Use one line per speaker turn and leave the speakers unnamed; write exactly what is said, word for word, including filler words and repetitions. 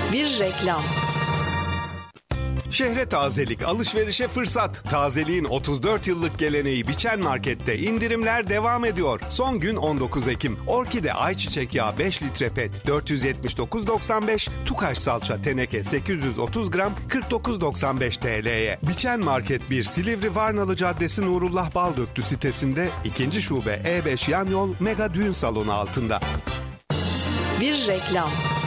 Bir reklam.
Şehre tazelik, alışverişe fırsat. Tazeliğin otuz dört yıllık geleneği Biçen Market'te indirimler devam ediyor. Son gün on dokuz Ekim. Orkide ayçiçek yağı beş litre pet dört yüz yetmiş dokuz doksan beş, Tukaş salça teneke sekiz yüz otuz gram kırk dokuz doksan beş T L'ye. Biçen Market bir, Silivri Varnalı Caddesi Nurullah Baldöktü sitesinde, ikinci şube E beş yan yol Mega Düğün Salonu altında.
Bir reklam.